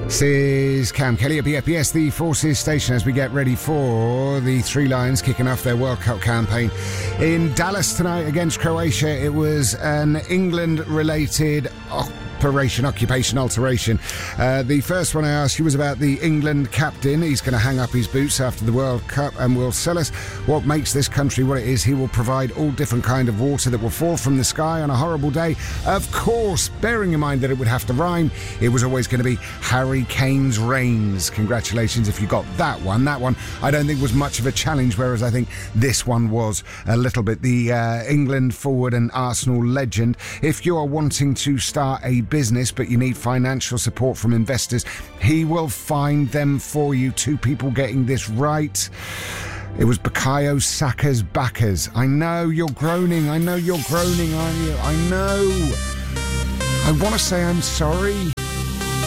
This is Cam Kelly at BFBS, the Forces station, as we get ready for the Three Lions kicking off their World Cup campaign in Dallas tonight against Croatia. It was an England-related occupation alteration. The first one I asked you was about the England captain. He's going to hang up his boots after the World Cup and will tell us what makes this country what it is. He will provide all different kind of water that will fall from the sky on a horrible day. Of course, bearing in mind that it would have to rhyme, it was always going to be Harry Kane's Reigns. Congratulations if you got that one. That one I don't think was much of a challenge, whereas I think this one was a little bit. The England forward and Arsenal legend. If you are wanting to start a business but you need financial support from investors, he will find them for you. Two people getting this right. It was Bukayo Saka's backers. I know you're groaning. I know you're groaning, aren't you? I know. I want to say I'm sorry.